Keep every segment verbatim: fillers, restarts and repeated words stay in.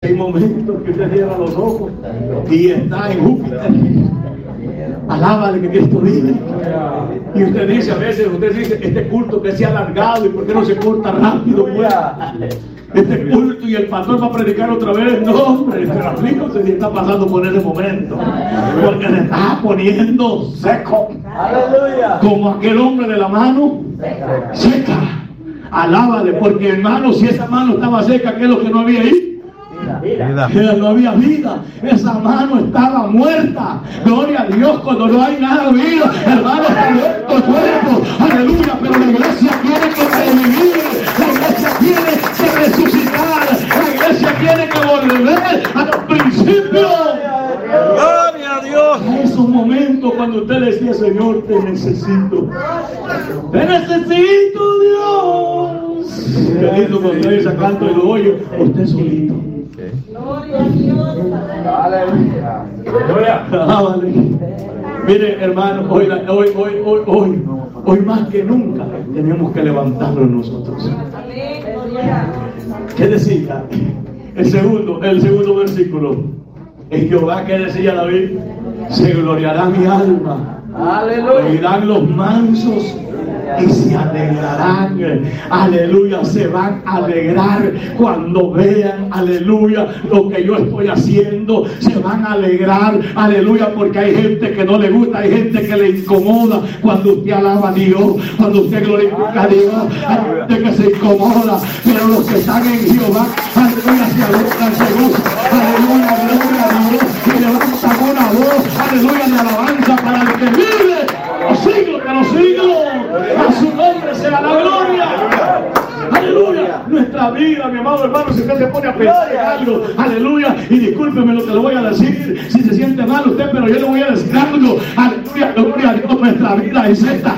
Hay momentos que usted cierra los ojos y está en Júpiter. Alábale que Cristo vive. Y usted dice a veces, usted dice, este culto que se ha alargado y por qué no se corta rápido, pues. Este culto y el pastor va a predicar otra vez. No, hombre, pero fíjate si está pasando por ese momento, porque se está poniendo seco. Aleluya. Como aquel hombre de la mano seca. Alábale, porque hermano, si esa mano estaba seca, ¿qué es lo que no había ahí? Vida. No había vida, esa mano estaba muerta. Gloria a Dios, cuando no hay nada de vida, hermano, está muerto el cuerpo. Aleluya, pero la iglesia tiene que revivir, la iglesia tiene que resucitar, la iglesia tiene que volver a los principios. Gloria a Dios. A esos momentos cuando usted decía, Señor, te necesito, te necesito, Dios. Qué lindo cuando usted dice canto y lo oye usted solito. Gloria a Dios. Aleluya. Aleluya. Mire, hermano, hoy, hoy, hoy, hoy, hoy, hoy más que nunca tenemos que levantarnos nosotros. ¿Qué decía? El segundo, el segundo versículo. En Jehová, ¿qué decía David? Se gloriará mi alma. Aleluya. Oirán los mansos y se alegrarán. Aleluya, se van a alegrar cuando vean, aleluya, lo que yo estoy haciendo. Se van a alegrar, aleluya, porque hay gente que no le gusta, hay gente que le incomoda cuando usted alaba a Dios, cuando usted glorifica a Dios. Hay gente que se incomoda, pero los que están en Jehová, aleluya, se alegran, se gozan, aleluya, gloria a Dios, y levantan una voz, aleluya, de alabanza para el que vive los siglos de los siglos. A su nombre sea la gloria. Aleluya. Nuestra vida, mi amado hermano, si usted se pone a pensar en algo, aleluya, y discúlpeme lo que le voy a decir, si se siente mal usted, pero yo le voy a decir algo. Aleluya, gloria a Dios, nuestra vida es esta.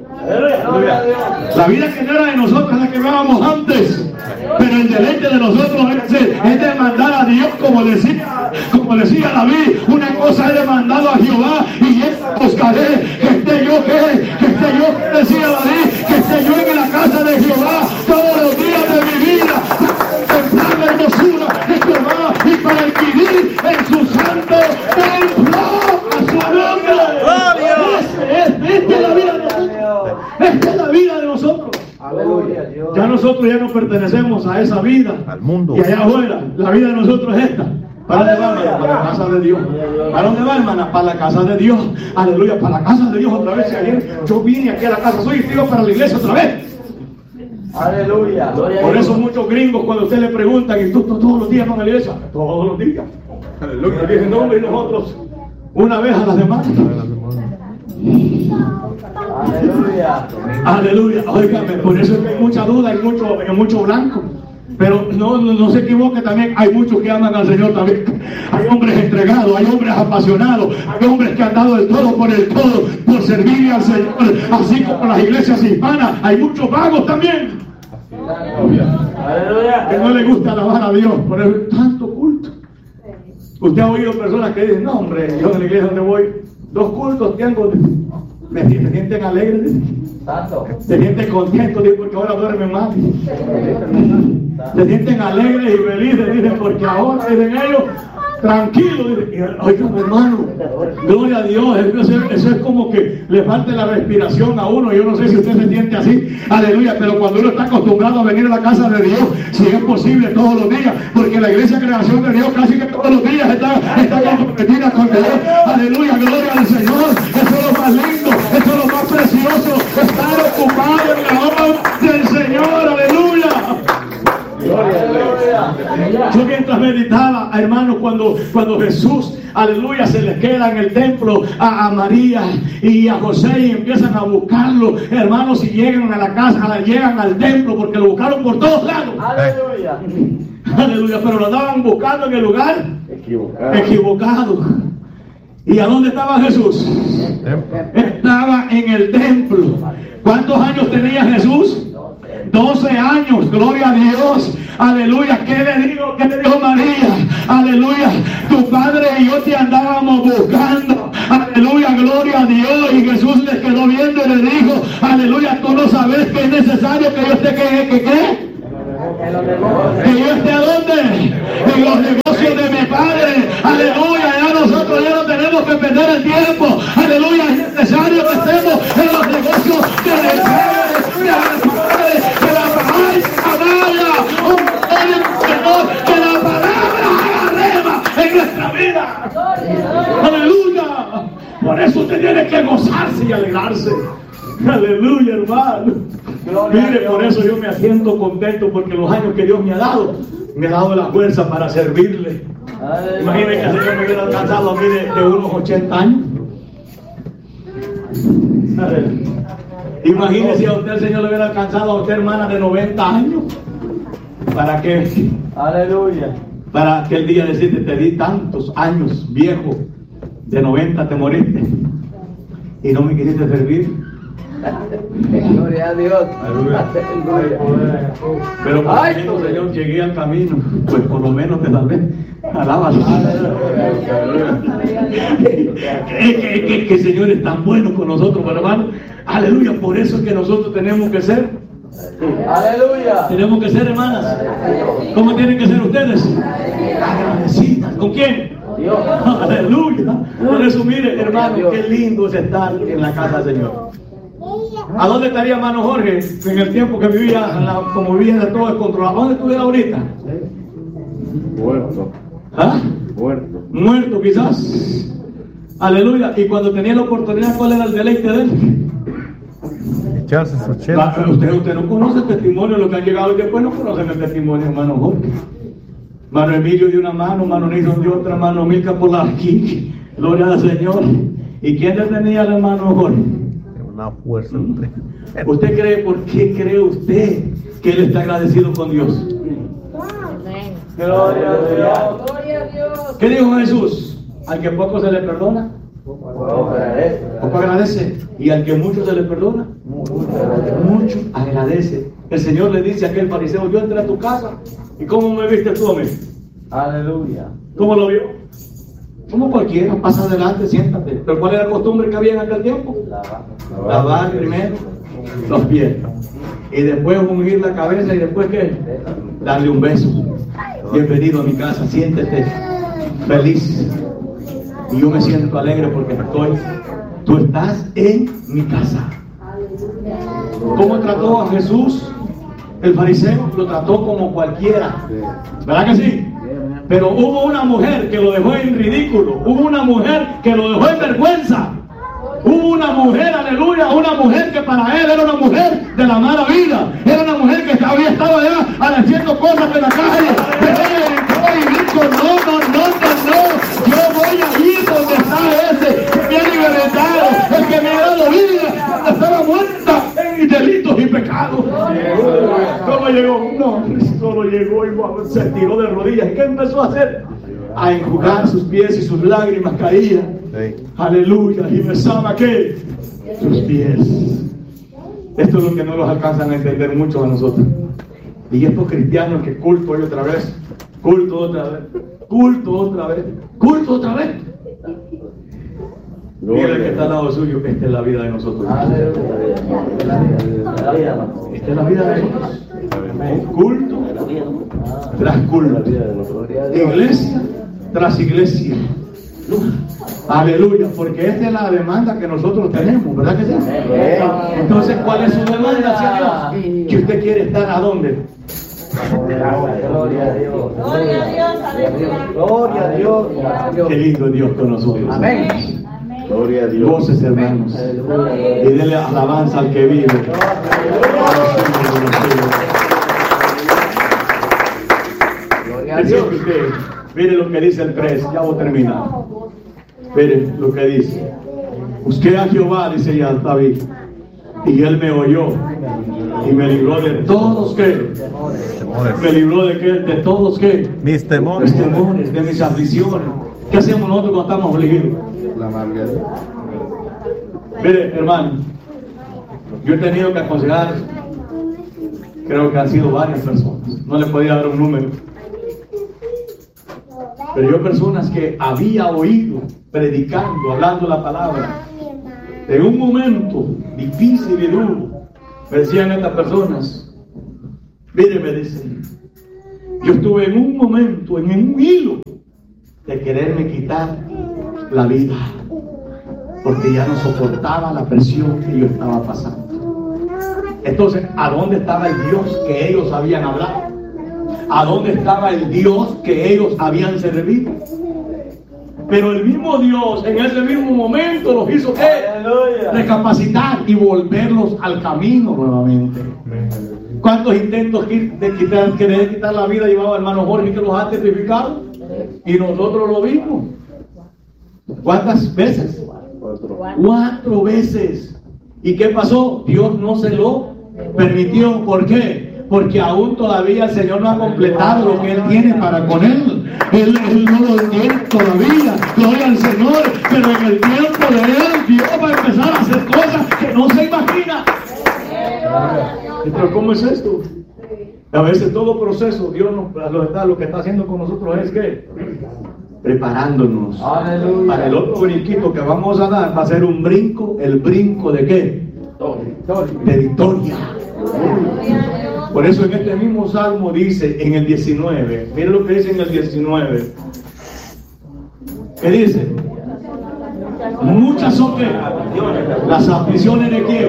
La vida que no era de nosotros, la que veábamos antes, pero el deleite de nosotros es, es demandar a Dios, como decía, como decía David. Una cosa he demandado a Jehová y esta buscaré, que esté yo que, que esté yo que decía David, que esté yo en la casa de Jehová todos los días de mi vida, para contemplar la hermosura de Jehová y para adquirir en su santo templo a su nombre. Esta es la vida de nosotros. Esta es la vida de nosotros. Aleluya. Ya nosotros ya no pertenecemos a esa vida, al mundo. Y allá afuera, la vida de nosotros es esta. ¿Para dónde va, hermana? Para la casa de Dios. ¿Para dónde va, hermana? Para la casa de Dios. Aleluya, para la casa de Dios otra vez. Si ayer yo vine aquí a la casa, soy testigo para la iglesia otra vez. Aleluya. Por eso muchos gringos, cuando usted le preguntan, ¿y tú, tú todos los días van a la iglesia? Todos los días. Aleluya. Dicen, no, hombre, y nosotros una vez a la semana. Aleluya. Aleluya. Óigame, por eso es que hay mucha duda, hay mucho, hay mucho blanco. Pero no, no, no se equivoque también, hay muchos que aman al Señor también. Hay hombres entregados, hay hombres apasionados, hay hombres que han dado el todo por el todo, por servirle al Señor, así como las iglesias hispanas. Hay muchos vagos también. Aleluya. Que no le gusta alabar a Dios, por eso tanto culto. Usted ha oído personas que dicen, no hombre, yo en la iglesia donde voy, dos cultos tengo, me, me sienten alegres, se sienten contentos, porque ahora duermen más. Se sienten alegres y felices, dicen, porque ahora, dicen ellos, tranquilos, dicen. Oiga, hermano, gloria a Dios, eso, eso es como que le falta la respiración a uno. Yo no sé si usted se siente así, aleluya, pero cuando uno está acostumbrado a venir a la casa de Dios, si es posible todos los días, porque la iglesia Creación de Dios casi que todos los días está, está comprometida con Dios, aleluya, gloria al Señor. Eso es lo más lindo, eso es lo más precioso, estar ocupado en la obra del Señor, aleluya. Yo mientras meditaba, hermanos, cuando, cuando Jesús, aleluya, se les queda en el templo a, a María y a José y empiezan a buscarlo, hermanos, y llegan a la casa, llegan al templo porque lo buscaron por todos lados. Aleluya. Aleluya, pero lo estaban buscando en el lugar equivocado. equivocado. ¿Y a dónde estaba Jesús? Estaba en el templo. ¿Cuántos años tenía Jesús? doce años, gloria a Dios, aleluya. ¿Qué le dijo, qué le dijo María? Aleluya, tu padre y yo te andábamos buscando, aleluya, gloria a Dios. Y Jesús les quedó viendo y le dijo, aleluya, tú no sabes que es necesario que yo esté, que, que, que, que yo esté a dónde, en los negocios. eso usted tiene que gozarse y alegrarse. Aleluya, hermano. Mire, por eso yo me siento contento, porque los años que Dios me ha dado, me ha dado la fuerza para servirle. Imagínese que el Señor me hubiera alcanzado a mí de, de unos ochenta años. Imagínese si a usted el Señor le hubiera alcanzado a usted, hermana, de noventa años. ¿Para qué? Aleluya. Para aquel día decirte, te di tantos años, viejo, de noventa te moriste y no me quisiste servir. Gloria a Dios. Pero por lo menos, Señor, llegué al camino, pues por lo menos te salvé. Alábalo. que, que, que, que el Señor es tan bueno con nosotros, hermano. Aleluya. Por eso es que nosotros tenemos que ser. Aleluya. Tenemos que ser, hermanas. ¿Cómo tienen que ser ustedes? Agradecidas. ¿Con quién? Dios. Aleluya. Por eso, mire, hermano, qué lindo es estar en la casa del Señor. ¿A dónde estaría hermano Jorge en el tiempo que vivía, la, como vivía de todo descontrolado? ¿A dónde estuviera ahorita? Muerto. ¿Ah? Muerto. Muerto quizás. Aleluya. Y cuando tenía la oportunidad, ¿cuál era el deleite de él? Echarse su chela. Usted, usted no conoce el testimonio de lo que han llegado y después no conocen el testimonio, hermano Jorge. Mano Emilio de una mano, mano Nilson de otra, mano Milka por la aquí. Gloria al Señor. ¿Y quién le tenía al hermano Jorge? Una fuerza. ¿Usted cree, por qué cree usted que él está agradecido con Dios? Amén. Gloria a Dios. Gloria a Dios. ¿Qué dijo Jesús? Al que poco se le perdona, poco agradece. Y al que mucho se le perdona, mucho agradece. El Señor le dice a aquel fariseo, yo entré a tu casa, ¿y cómo me viste tú a mí? Aleluya. ¿Cómo lo vio? Como cualquiera, pasa adelante, siéntate. ¿Pero cuál era la costumbre que había en aquel tiempo? Lavar. Lavar primero los pies. Y después ungir la cabeza y después ¿qué? Darle un beso. Bienvenido a mi casa, siéntete feliz. Y yo me siento alegre porque estoy, tú estás en mi casa. ¿Cómo trató a Jesús el fariseo? Lo trató como cualquiera. ¿Verdad que sí? Pero hubo una mujer que lo dejó en ridículo. Hubo una mujer que lo dejó en vergüenza. Hubo una mujer, aleluya, una mujer que para él era una mujer de la mala vida. Era una mujer que había estado allá haciendo cosas en la calle. Pero ella entró y dijo, no, no, no, no, no. Yo voy a ir donde está ese que me ha libertado, el que me ha dado vida, cuando estaba muerta en mis delitos y pecados. ¿Cómo llegó? No, solo llegó y se tiró de rodillas. ¿Y qué empezó a hacer? A enjugar sus pies y sus lágrimas caían. Sí. Aleluya. Y besaba ¿qué? Sus pies. Esto es lo que no nos alcanzan a entender mucho a nosotros. Y estos cristianos que culto hoy otra vez, culto otra vez, culto otra vez, culto otra vez. Mira el que está al lado suyo, esta es la vida de nosotros. Esta es la vida de nosotros. Culto tras culto. Iglesia tras iglesia. Aleluya, porque esta es la demanda que nosotros tenemos, ¿verdad que sí? Entonces, ¿cuál es su demanda hacia Dios? Que usted quiere estar ¿a dónde? Gloria a Dios. Gloria a Dios. Gloria a Dios. Qué lindo Dios con nosotros. Amén. Gloria a Dios. Voces, hermanos. Y denle alabanza al que vive. Gloria a Dios. Mire lo que dice el tres, ya voy a terminar. Mire lo que dice. Busqué a Jehová, dice ya David, y él me oyó y me libró de todos que me libró de que de todos que mis temores, mis temores, de mis aflicciones. ¿Qué hacemos nosotros cuando estamos afligidos? La amargura. Mire, hermano, yo he tenido que aconsejar, creo que han sido varias personas, no le podía dar un número, pero yo personas que había oído predicando, hablando la palabra, en un momento difícil y duro, me decían estas personas, mire, me dicen, yo estuve en un momento, en un hilo de quererme quitar la vida, porque ya no soportaba la presión que yo estaba pasando. Entonces, ¿a dónde estaba el Dios que ellos habían hablado? ¿A dónde estaba el Dios que ellos habían servido? Pero el mismo Dios en ese mismo momento los hizo ¿qué? Aleluya. Recapacitar y volverlos al camino nuevamente. ¿Cuántos intentos de quitar, querer quitar la vida llevaba el hermano Jorge que los ha testificado? Y nosotros lo vimos. ¿Cuántas veces? Cuatro veces. ¿Y qué pasó? Dios no se lo permitió. ¿Por qué? Porque aún todavía el Señor no ha completado lo que Él tiene para con Él. Él, él no lo tiene todavía. Gloria al Señor. Pero en el tiempo de Él, Dios va a empezar a hacer cosas que no se imagina. Pero ¿cómo es esto? A veces todo proceso, Dios nos, lo, está, lo que está haciendo con nosotros es que preparándonos. Aleluya. Para el otro brinquito que vamos a dar, va a ser un brinco. ¿El brinco de qué? De victoria. Por eso en este mismo salmo dice en el diecinueve, miren lo que dice en el diecinueve. ¿Qué dice? Muchas son que las aflicciones de quién.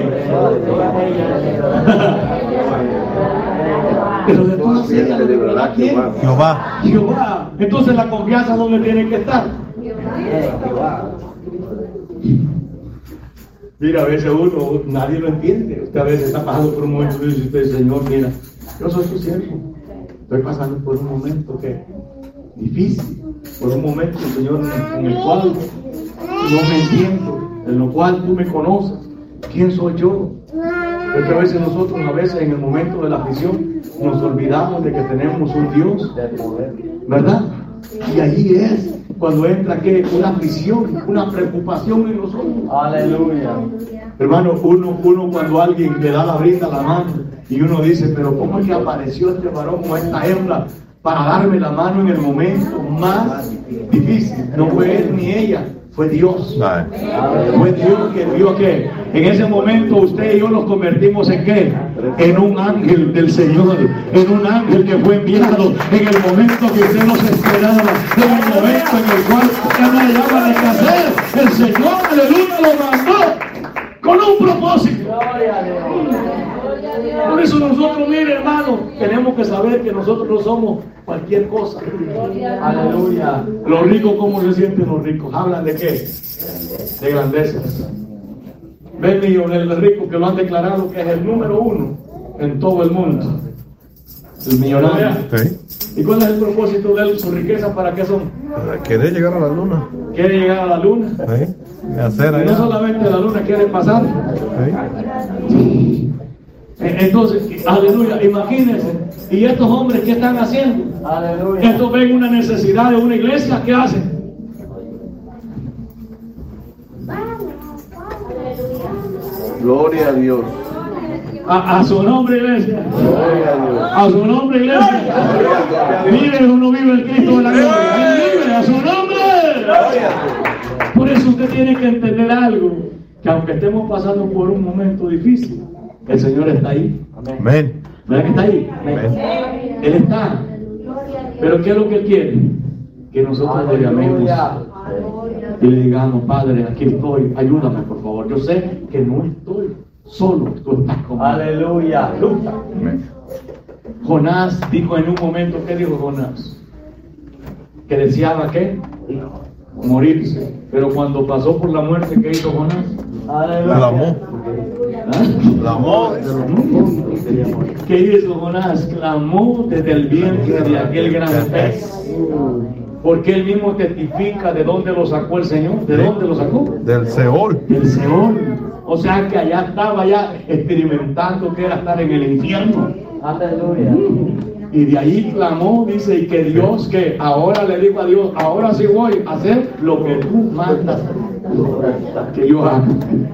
Pero de todas ellas de verdad quién. Jehová. Jehová. Entonces la confianza ¿dónde tiene que estar? Mira, a veces uno, nadie lo entiende. Usted a veces está pasando por un momento y dice usted, Señor, mira, yo soy tu siervo. Estoy pasando por un momento que difícil, por un momento, Señor, en el cual no me entiendo, en lo cual tú me conoces. ¿Quién soy yo? Porque a veces nosotros, a veces en el momento de la aflicción, nos olvidamos de que tenemos un Dios, ¿verdad? Y allí es cuando entra que una aflicción, una preocupación en nosotros. Aleluya. Hermano, uno, uno cuando alguien le da la brinda la mano y uno dice, pero ¿cómo es que apareció este varón o esta hembra para darme la mano en el momento más difícil? No fue él ni ella, fue Dios. Fue Dios que vio que en ese momento usted y yo nos convertimos en qué? En un ángel del Señor, en un ángel que fue enviado en el momento que usted nos esperaba, en el momento en el cual ya no hallaba de qué hacer. El Señor, aleluya, lo mandó con un propósito. Por eso nosotros, mire hermano, tenemos que saber que nosotros no somos cualquier cosa. Aleluya. Los ricos, ¿cómo se sienten los ricos? ¿Hablan de qué? De grandezas. Ven el rico que lo han declarado que es el número uno en todo el mundo. El millonario. Sí. ¿Y cuál es el propósito de él? ¿Su riqueza para qué son? ¿Quiere llegar a la luna? Quiere llegar a la luna. Sí. Y hacer Y allá. no solamente a la luna quiere pasar. Sí. Entonces, aleluya, imagínense. ¿Y estos hombres qué están haciendo? Aleluya. Estos ven una necesidad de una iglesia, ¿qué hacen? Gloria a Dios. A, a su nombre, iglesia. Gloria a Dios. A su nombre, iglesia. Mire, uno vive el Cristo de la gloria. Él vive a su nombre. Por eso usted tiene que entender algo, que aunque estemos pasando por un momento difícil, el Señor está ahí. Amén. ¿Verdad que está ahí? Amén. Él está. Pero ¿qué es lo que Él quiere? Que nosotros le llamemos y le digamos, Padre, aquí estoy, ayúdame por favor. Yo sé que no estoy solo, tú estás conmigo. Aleluya. Amén. Jonás dijo en un momento, ¿qué dijo Jonás? Que deseaba ¿qué? Morirse. Pero cuando pasó por la muerte, ¿qué hizo Jonás? Aleluya. Clamó. ¿Ah? Clamó. ¿Qué hizo Jonás? Clamó desde el vientre de aquel gran pez. Porque él mismo testifica de dónde lo sacó el Señor. ¿De dónde lo sacó? Del Seol. Del Seol. O sea que allá estaba ya experimentando que era estar en el infierno. Aleluya. Y de ahí clamó, dice, y que Dios, que ahora le dijo a Dios, ahora sí voy a hacer lo que tú mandas que yo haga.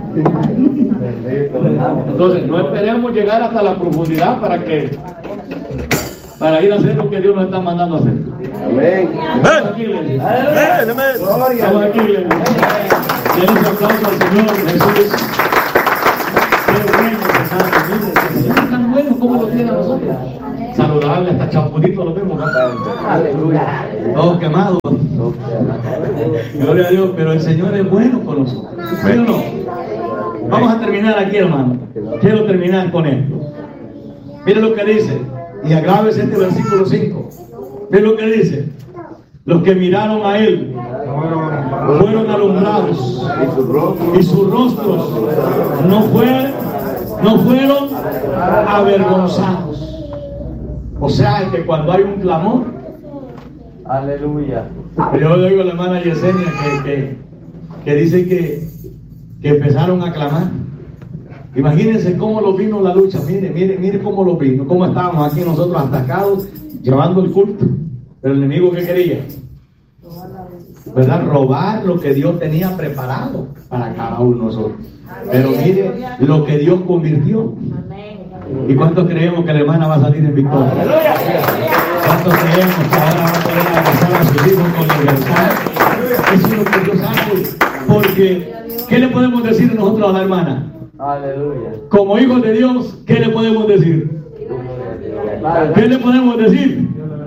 Entonces, no esperemos llegar hasta la profundidad para que para ir a hacer lo que Dios nos está mandando a hacer. Amén. Estamos aquí, iglesia. Estamos aquí, iglesia. Denle un aplauso al Señor Jesús. Qué bueno, Santo, mire, el Señor es tan bueno como lo tiene a nosotros. Saludable, hasta champudito lo vemos, ¿no? Aleluya. Todos quemados. Gloria a Dios, pero el Señor es bueno con nosotros. ¿Sí o no? Vamos a terminar aquí, hermano. Quiero terminar con esto. Mire lo que dice. Y agrábese este versículo cinco. Mire lo que dice. Los que miraron a Él fueron alumbrados y sus rostros no fueron, no fueron avergonzados. O sea, que cuando hay un clamor, Aleluya. yo le digo a la hermana Yesenia que, que, que dice que, que empezaron a clamar. Imagínense cómo los vino la lucha. Mire, mire, mire cómo los vino, cómo estábamos aquí nosotros atacados, llevando el culto. Pero el enemigo, ¿qué quería? ¿Verdad? Robar lo que Dios tenía preparado para cada uno de nosotros. Pero mire lo que Dios convirtió. ¿Y cuántos creemos que la hermana va a salir en victoria? ¿Cuántos creemos que ahora va a poder abrazar a sus hijos con libertad? Eso es lo que Dios hace. Porque, ¿qué le podemos decir nosotros a la hermana? Aleluya. Como hijos de Dios, ¿qué le podemos decir? ¿Qué le podemos decir?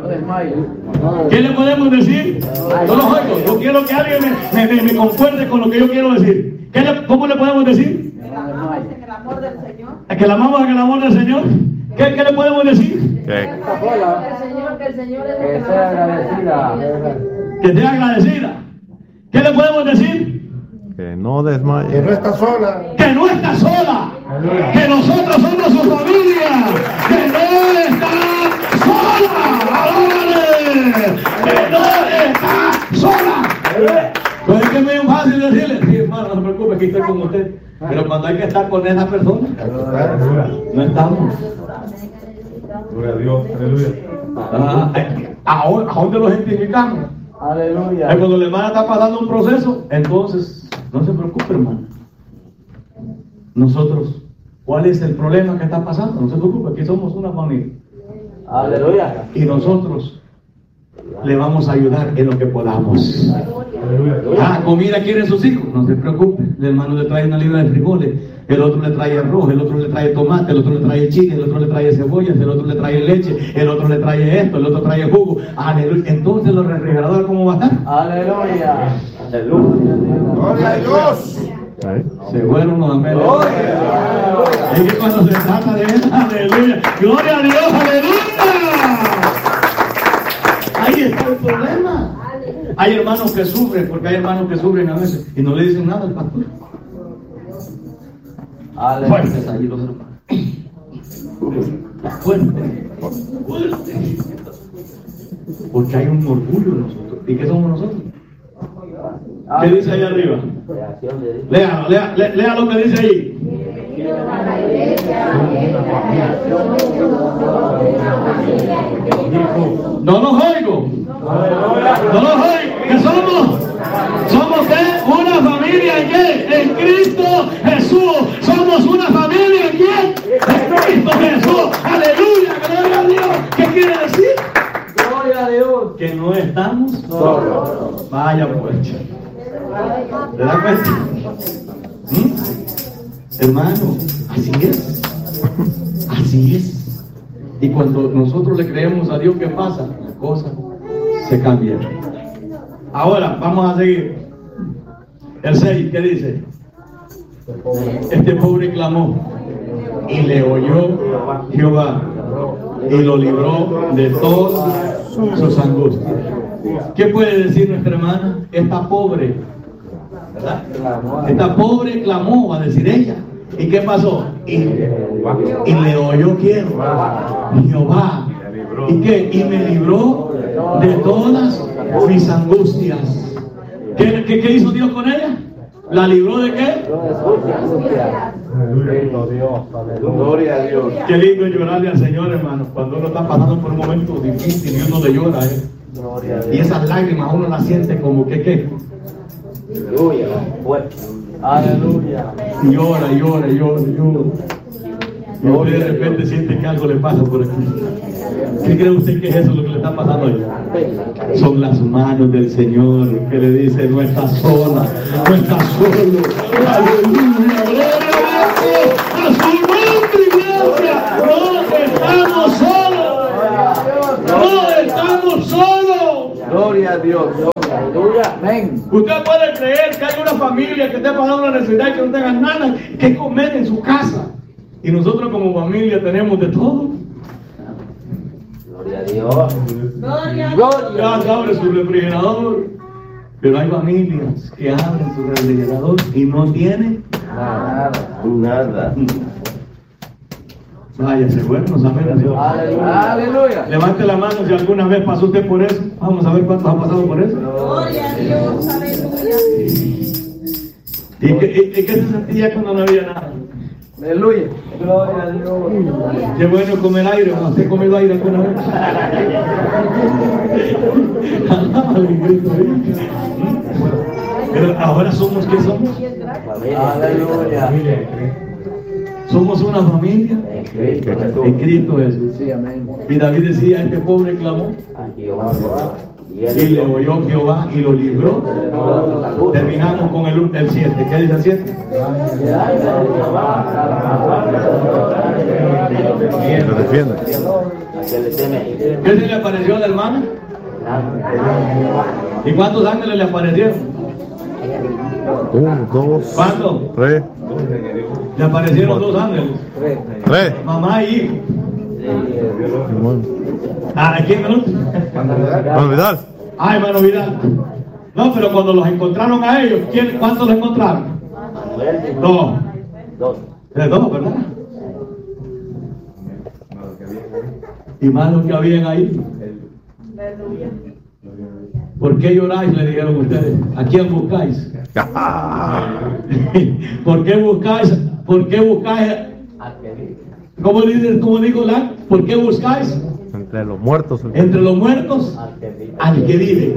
¿Qué le podemos decir? No los oigo. Yo quiero que alguien me, me, me concuerde con lo que yo quiero decir. ¿Qué le, ¿Cómo le podemos decir? Que el amor del Señor. Que la amamos en el amor del Señor. ¿Qué, ¿Qué le podemos decir? ¿Qué? El Señor, que el Señor es el Que que sea nos agradecida. Que sea agradecida. ¿Qué le podemos decir? Que no desmaye. Que no está sola. Que no está sola. Que nosotros somos su familia. Que no está sola. ¡Alabale! Que no está sola. Pues es que es muy fácil decirle, sí, hermano, no se preocupe, aquí estoy con usted. Pero cuando hay que estar con esa persona, no estamos. Gloria a Dios. Aleluya. Ah, ¿a, dónde- ¿A dónde los identificamos? Aleluya. Es cuando la hermana está pasando un proceso, entonces no se preocupe, hermano. Nosotros, ¿cuál es el problema que está pasando? No se preocupe, aquí somos una familia. Aleluya. Y nosotros le vamos a ayudar en lo que podamos. Ah, comida quieren sus hijos, no se preocupe. El hermano le trae una libra de frijoles, el otro le trae arroz, el otro le trae tomate, el otro le trae chile, el otro le trae cebollas, el otro le trae leche, el otro le trae esto, el otro trae jugo. Aleluya. Entonces los refrigeradores, ¿cómo va a estar? Aleluya. Aleluya. Gloria a Dios. Se fueron los amén. Es que cuando se trata de él, aleluya. Gloria a Dios, aleluya. Ahí está el problema. Hay hermanos que sufren, porque hay hermanos que sufren a veces y no le dicen nada al pastor. Fuertes allí los hermanos. Fuerte. Fuerte. Porque hay un orgullo en nosotros. ¿Y qué somos nosotros? ¿Qué dice ahí arriba? Léalo, lea, lea, lea lo que dice ahí. No los oigo. No los oigo. ¿Qué somos? ¿Somos qué? Una familia en qué? En Cristo Jesús. Somos una familia en quién? En Cristo Jesús. Aleluya. Gloria a Dios. ¿Qué quiere decir? Gloria a Dios. Que no estamos Solos. Vaya pues. ¿Te das cuenta? ¿Mm? Hermano, así es. Así es. Y cuando nosotros le creemos a Dios, ¿qué pasa? Las cosas se cambian. Ahora, vamos a seguir. El seis, ¿qué dice? Este pobre clamó y le oyó Jehová y lo libró de todas sus angustias. ¿Qué puede decir nuestra hermana? Esta pobre, ¿verdad? Esta pobre clamó, va a decir ella. ¿Y qué pasó? Y, y le oyó quién? Jehová. ¿Y qué? Y me libró de todas mis angustias. ¿Qué, qué, qué hizo Dios con ella? ¿La libró de qué? Gloria a Dios. Qué lindo llorarle al Señor, hermano, cuando uno está pasando por un momento difícil y uno le llora, ¿eh? Y esas lágrimas uno las siente como que, ¿qué? Aleluya. Y llora, llora, llora, llora. Y usted de repente siente que algo le pasa por aquí. ¿Qué cree usted que es eso lo que le está pasando ahí? Son las manos del Señor que le dice, no estás sola, no estás solo. Aleluya, gloria a Dios, a su nombre, iglesia. No estamos solos. No estamos solos. Gloria a Dios. Aleluya. Amén. Usted puede creer que hay una familia que esté pasando una necesidad y que no tenga nada que comer en su casa. Y nosotros como familia tenemos de todo. Gloria a Dios. Gloria a Gloria. Ya abre su refrigerador Pero hay familias que abren su refrigerador y no tienen Nada. Nada. Váyase, bueno, amén. Aleluya. Aleluya. Levante la mano si alguna vez pasó usted por eso. Vamos a ver cuántos han pasado por eso. Gloria a Dios, aleluya. ¿Y qué, y- y qué se sentía cuando no había nada? Aleluya. Gloria a Dios. Qué bueno comer aire. ¿No? ¿Usted ha comido aire alguna vez? Pero ahora somos, ¿qué somos? Aleluya. Somos una familia en Cristo Jesús. Sí, amén. Y David decía, este pobre clamó y le oyó Jehová y lo libró. Terminamos con el, el siete. ¿Qué dice el siete? Lo defiende. ¿Qué se le apareció a la hermana? ¿Y cuántos ángeles le aparecieron? Uno, dos, ¿Cuántos? tres, Le aparecieron dos ángeles, tres. mamá y hijo. Bueno, ¿A quién me lo? Hermano Vidal. Ah, hermano Vidal. No, pero cuando los encontraron a ellos, ¿quién, ¿cuántos los encontraron? Dos. De dos, ¿verdad? Y más los que habían ahí. ¿Por qué lloráis? Le dijeron ustedes. ¿A quién buscáis? ¿Por qué buscáis? ¿Por qué buscáis? ¿Cómo dice, cómo digo la? ¿Por qué buscáis? Entre los muertos. Entre los muertos al que vive.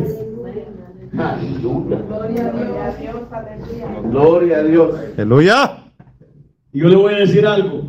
Gloria a Dios. Aleluya. Y yo le voy a decir algo.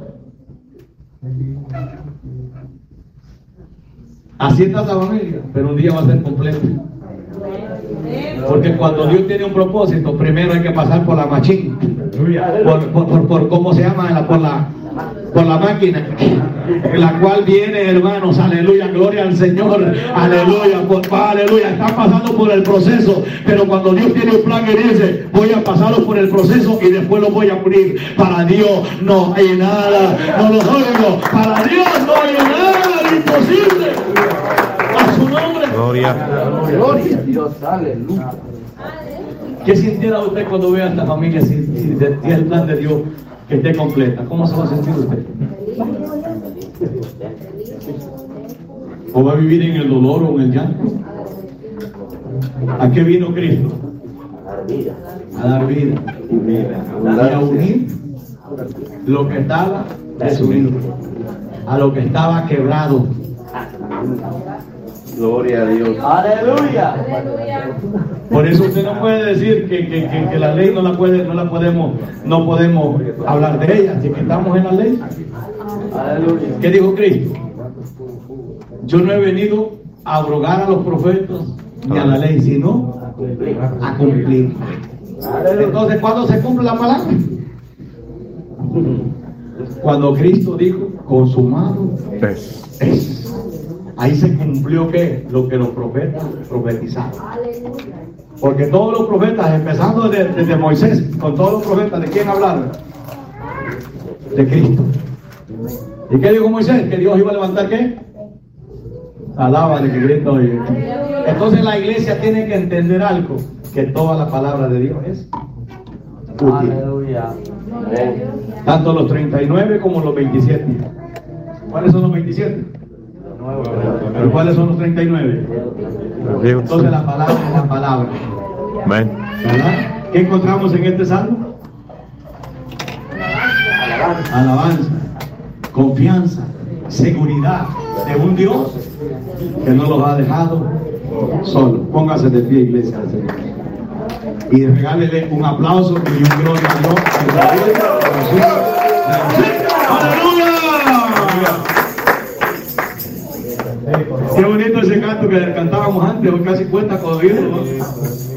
Así está esta familia, pero un día va a ser completo. Porque cuando Dios tiene un propósito, primero hay que pasar por la machín, por, por, por, por cómo se llama, la, por la por la máquina, en la cual viene, hermanos, aleluya, gloria al Señor, aleluya, por, aleluya, están pasando por el proceso, pero cuando Dios tiene un plan y dice, voy a pasarlos por el proceso y después lo voy a unir, para Dios no hay nada, no los oigo, para Dios no hay nada imposible, a su nombre. Gloria. Gloria a Dios. Aleluya. ¿Qué sintiera usted cuando vea a esta familia si, si, si el plan de Dios que esté completa? ¿Cómo se va a sentir usted? ¿O va a vivir en el dolor o en el llanto? ¿A qué vino Cristo? A dar vida. Y a unir lo que estaba desunido, a lo que estaba quebrado. Gloria a Dios. Aleluya. Por eso usted no puede decir que, que, que, que la ley no la puede, no la podemos, no podemos hablar de ella, si que estamos en la ley. Aleluya. ¿Qué dijo Cristo? Yo no he venido a abrogar a los profetas ni a la ley, sino a cumplir. Entonces, ¿cuándo se cumple la palabra? Cuando Cristo dijo, consumado Es. es. Ahí se cumplió ¿qué? Lo que los profetas profetizaron. Porque todos los profetas, empezando desde, desde Moisés, con todos los profetas, ¿de quién hablaron? De Cristo. ¿Y qué dijo Moisés? Que Dios iba a levantar ¿qué? Alábale que Cristo oye. Entonces la iglesia tiene que entender algo, que toda la palabra de Dios es útil. Aleluya. Tanto los treinta y nueve como los veintisiete. ¿Cuáles son los veintisiete? ¿Pero cuáles son los treinta y nueve? Entonces la palabra es la palabra. Amén. ¿Verdad? ¿Qué encontramos en este salmo? Alabanza, confianza, seguridad de un Dios que no los ha dejado solos. Póngase de pie, iglesia del Señor. Y regálele un aplauso y un gloria a Dios. ¡Aleluya! Qué bonito ese canto que cantábamos antes, hoy casi cuenta con oírlo, ¿no?